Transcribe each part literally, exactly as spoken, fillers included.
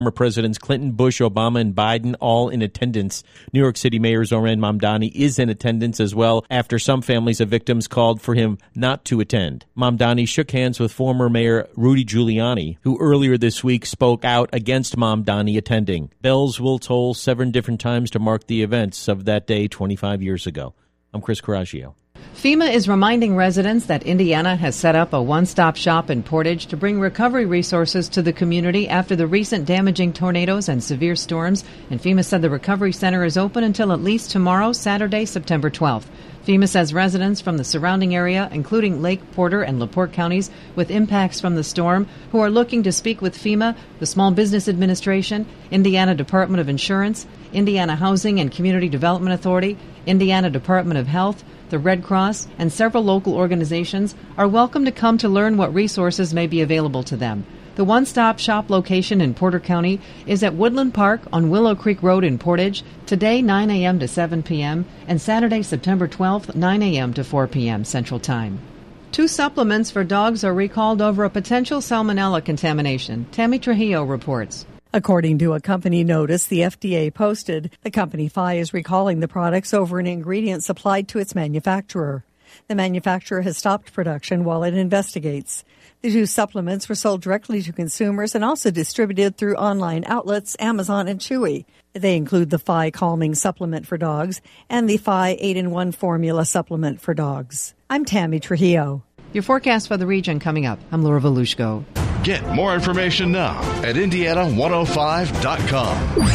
Former Presidents Clinton, Bush, Obama, and Biden all in attendance. New York City Mayor Zohran Mamdani is in attendance as well after some families of victims called for him not to attend. Mamdani shook hands with former Mayor Rudy Giuliani, who earlier this week spoke out against Mamdani attending. Bells will toll seven different times to mark the events of that day twenty-five years ago. I'm Chris Coraggio. FEMA is reminding residents that Indiana has set up a one-stop shop in Portage to bring recovery resources to the community after the recent damaging tornadoes and severe storms, and FEMA said the recovery center is open until at least tomorrow, Saturday, September twelfth. FEMA says residents from the surrounding area, including Lake Porter and LaPorte counties with impacts from the storm, who are looking to speak with FEMA, the Small Business Administration, Indiana Department of Insurance, Indiana Housing and Community Development Authority, Indiana Department of Health, the Red Cross, and several local organizations are welcome to come to learn what resources may be available to them. The one-stop shop location in Porter County is at Woodland Park on Willow Creek Road in Portage, today nine a.m. to seven p.m., and Saturday, September twelfth, nine a.m. to four p.m. Central Time. Two supplements for dogs are recalled over a potential salmonella contamination. Tammy Trujillo reports. According to a company notice the F D A posted, the company F I is recalling the products over an ingredient supplied to its manufacturer. The manufacturer has stopped production while it investigates. The two supplements were sold directly to consumers and also distributed through online outlets Amazon and Chewy. They include the F I Calming Supplement for Dogs and the F I eight in one Formula Supplement for Dogs. I'm Tammy Trujillo. Your forecast for the region coming up. I'm Laura Volushko. Get more information now at Indiana one oh five dot com.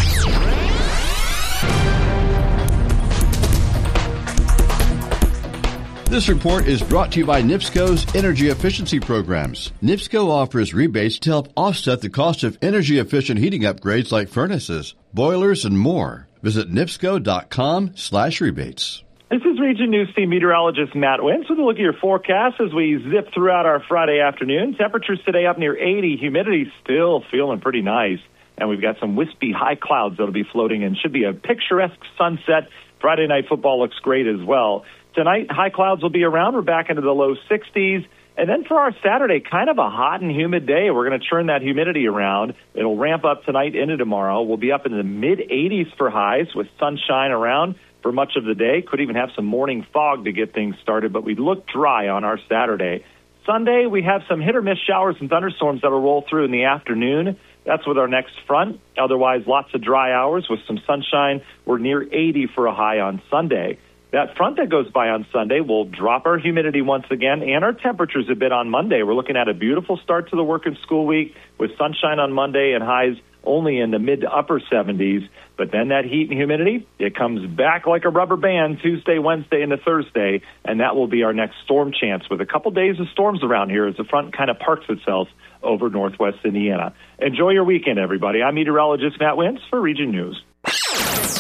This report is brought to you by NIPSCO's energy efficiency programs. NIPSCO offers rebates to help offset the cost of energy-efficient heating upgrades like furnaces, boilers, and more. Visit nipsco.com slash rebates. This is Region News Team meteorologist Matt Wentz with a look at your forecast as we zip throughout our Friday afternoon. Temperatures today up near eighty. Humidity still feeling pretty nice. And we've got some wispy high clouds that'll be floating in. Should be a picturesque sunset. Friday night football looks great as well. Tonight, high clouds will be around. We're back into the low sixties. And then for our Saturday, kind of a hot and humid day. We're going to turn that humidity around. It'll ramp up tonight into tomorrow. We'll be up in the mid-eighties for highs with sunshine around for much of the day. Could even have some morning fog to get things started, but we look dry on our Saturday. Sunday, we have some hit-or-miss showers and thunderstorms that will roll through in the afternoon. That's with our next front. Otherwise, lots of dry hours with some sunshine. We're near eighty for a high on Sunday. That front that goes by on Sunday will drop our humidity once again and our temperatures a bit on Monday. We're looking at a beautiful start to the work and school week with sunshine on Monday and highs only in the mid to upper seventies. But then that heat and humidity, it comes back like a rubber band Tuesday, Wednesday, into Thursday, and that will be our next storm chance with a couple days of storms around here as the front kind of parks itself over northwest Indiana. Enjoy your weekend, everybody. I'm meteorologist Matt Wentz for Region News.